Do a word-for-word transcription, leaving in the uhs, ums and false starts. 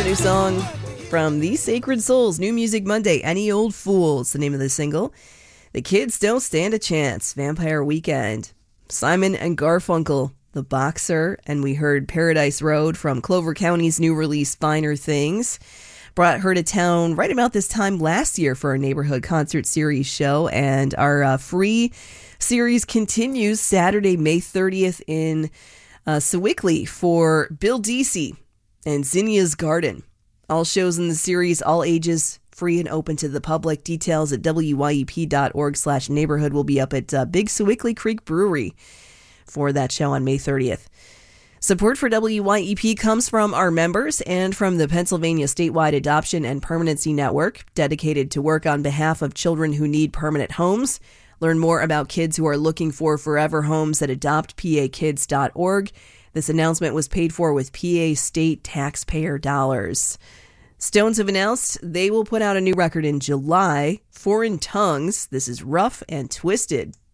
new song from The Sacred Souls, New Music Monday, Any Old Fool. It's the name of the single. The Kids Don't Stand a Chance, Vampire Weekend. Simon and Garfunkel, The Boxer. And we heard Paradise Road from Clover County's new release, Finer Things. Brought her to town right about this time last year for our Neighborhood Concert Series show. And our uh, free series continues Saturday, May thirtieth in uh, Sewickley for Bill Deasy and Zinnia's Garden. All shows in the series, all ages, free and open to the public. Details at W Y E P dot org slash neighborhood will be up at uh, Big Sewickley Creek Brewery for that show on May thirtieth. Support for W Y E P comes from our members and from the Pennsylvania Statewide Adoption and Permanency Network, dedicated to work on behalf of children who need permanent homes. Learn more about kids who are looking for forever homes at adopt p a kids dot org. This announcement was paid for with P A state taxpayer dollars. Stones have announced they will put out a new record in July, Foreign Tongues. This is Rough and Twisted.